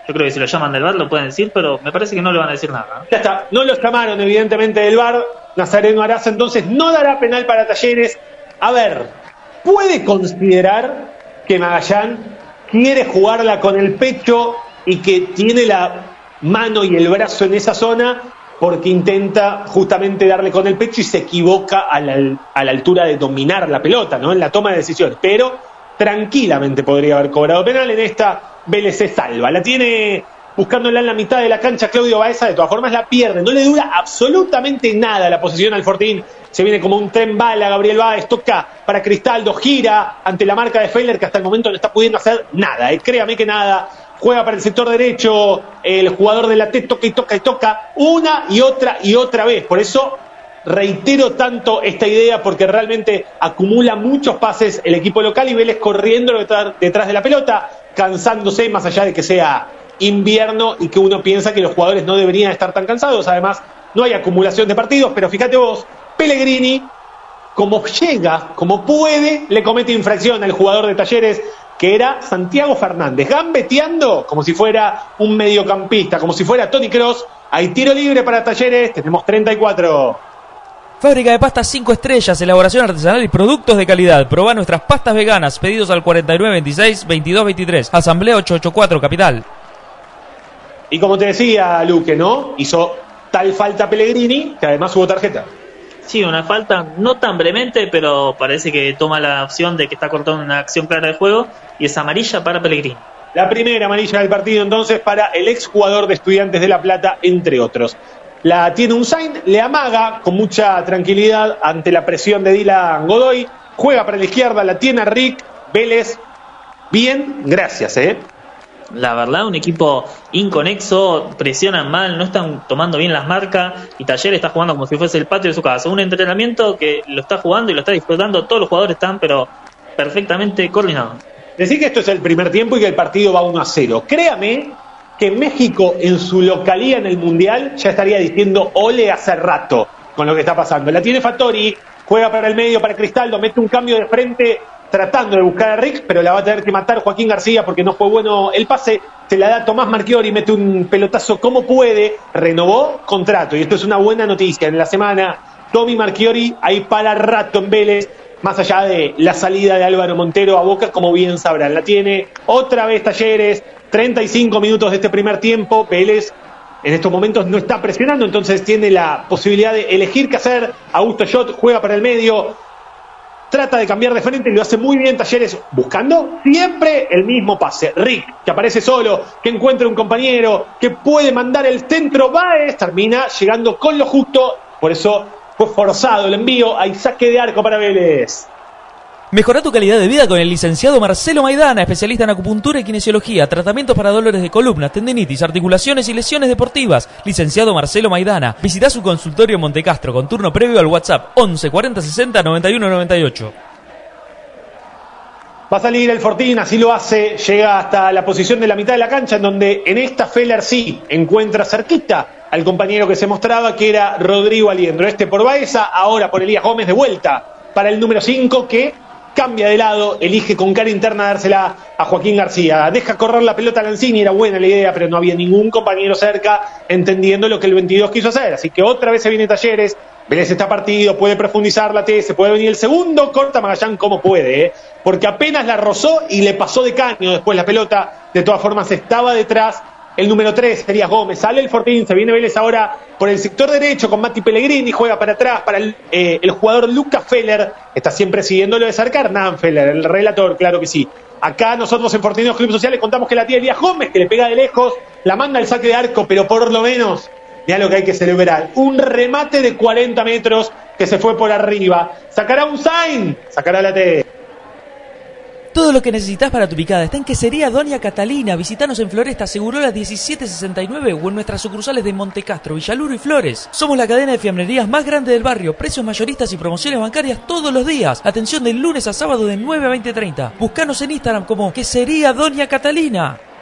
Yo creo que si lo llaman del V A R lo pueden decir, pero me parece que no le van a decir nada, ¿no? Ya está, no lo llamaron evidentemente del V A R. Nazareno Araza entonces no dará penal para Talleres. A ver, ¿puede considerar que Magallán quiere jugarla con el pecho y que tiene la mano y el brazo en esa zona porque intenta justamente darle con el pecho y se equivoca a la, a la altura de dominar la pelota, ¿no? En la toma de decisiones, pero tranquilamente podría haber cobrado penal. En esta Vélez se salva, la tiene buscándola en la mitad de la cancha Claudio Baeza, de todas formas la pierde, no le dura absolutamente nada la posesión al Fortín, se viene como un tren bala Gabriel Báez, toca para Cristaldo, gira ante la marca de Feller que hasta el momento no está pudiendo hacer nada, eh, créame que nada, juega para el sector derecho, el jugador de la T toca y toca y toca una y otra y otra vez, por eso reitero tanto esta idea porque realmente acumula muchos pases el equipo local y Vélez corriendo detrás, detrás de la pelota, cansándose más allá de que sea invierno y que uno piensa que los jugadores no deberían estar tan cansados. Además, no hay acumulación de partidos, pero fíjate vos, Pellegrini, como llega, como puede, le comete infracción al jugador de Talleres, que era Santiago Fernández, gambeteando como si fuera un mediocampista, como si fuera Toni Kroos. Hay tiro libre para Talleres, tenemos treinta y cuatro. Fábrica de pastas cinco estrellas, elaboración artesanal y productos de calidad. Probá nuestras pastas veganas, pedidos al cuarenta y nueve veintiséis veintidós veintitrés, Asamblea ochocientos ochenta y cuatro, Capital. Y como te decía Luque, ¿no? Hizo tal falta Pellegrini que además hubo tarjeta. Sí, una falta no tan brevemente, pero parece que toma la opción de que está cortando una acción clara de juego y es amarilla para Pellegrini. La primera amarilla del partido entonces para el exjugador de Estudiantes de La Plata, entre otros. La tiene Unzain, le amaga con mucha tranquilidad ante la presión de Dylan Godoy, juega para la izquierda, la tiene Rick, Vélez, bien, gracias, ¿eh? La verdad, un equipo inconexo, presionan mal, no están tomando bien las marcas y Talleres está jugando como si fuese el patio de su casa. Un entrenamiento que lo está jugando y lo está disfrutando, todos los jugadores están pero perfectamente coordinados. Decir que esto es el primer tiempo y que el partido va uno a cero. Créame que México en su localía en el Mundial ya estaría diciendo ole hace rato con lo que está pasando. La tiene Fattori, juega para el medio, para Cristaldo, mete un cambio de frente tratando de buscar a Rick, pero la va a tener que matar Joaquín García porque no fue bueno el pase, se la da Tomás Marchiori, mete un pelotazo como puede, renovó contrato y esto es una buena noticia en la semana. Tommy Marchiori ahí para rato en Vélez, más allá de la salida de Álvaro Montero a Boca, como bien sabrán. La tiene otra vez Talleres, treinta y cinco minutos de este primer tiempo, Vélez en estos momentos no está presionando, entonces tiene la posibilidad de elegir qué hacer. Augusto Schott juega para el medio, trata de cambiar de frente y lo hace muy bien Talleres, buscando siempre el mismo pase. Rick, que aparece solo, que encuentra un compañero, que puede mandar el centro, Báez, termina llegando con lo justo, por eso fue forzado el envío, hay saque de arco para Vélez. Mejora tu calidad de vida con el licenciado Marcelo Maidana, especialista en acupuntura y kinesiología, tratamientos para dolores de columna, tendinitis, articulaciones y lesiones deportivas. Licenciado Marcelo Maidana. Visita su consultorio en Montecastro con turno previo al WhatsApp once cuarenta sesenta noventa y uno noventa y ocho. Va a salir el Fortín, así lo hace, llega hasta la posición de la mitad de la cancha, en donde en esta Feller sí encuentra cerquita al compañero que se mostraba, que era Rodrigo Aliendro. Este por Baeza, ahora por Elías Gómez, de vuelta para el número cinco, que cambia de lado, elige con cara interna dársela a Joaquín García. Deja correr la pelota a Lanzini, era buena la idea, pero no había ningún compañero cerca entendiendo lo que el veintidós quiso hacer. Así que otra vez se viene Talleres, Vélez está partido, puede profundizar la T, se puede venir el segundo, corta Magallán como puede, ¿eh? Porque apenas la rozó y le pasó de caño después la pelota. De todas formas estaba detrás el número tres, Elías Gómez. Sale el Fortín, se viene Vélez ahora por el sector derecho con Mati Pellegrini, juega para atrás para el, eh, el jugador Lucas Feller, está siempre siguiéndolo de cerca, Hernán Feller, el relator, claro que sí. Acá nosotros en Fortineros Club Social le contamos que la tía Elías Gómez, que le pega de lejos, la manda al saque de arco, pero por lo menos, mirá lo que hay que celebrar, un remate de cuarenta metros que se fue por arriba. Sacará un sign, sacará la T. Todo lo que necesitas para tu picada está en Quesería Doña Catalina. Visítanos en Floresta, Segurola diecisiete sesenta y nueve o en nuestras sucursales de Montecastro, Villaluro y Flores. Somos la cadena de fiambrerías más grande del barrio. Precios mayoristas y promociones bancarias todos los días. Atención de lunes a sábado de nueve a veinte treinta. Búscanos en Instagram como Quesería Doña Catalina.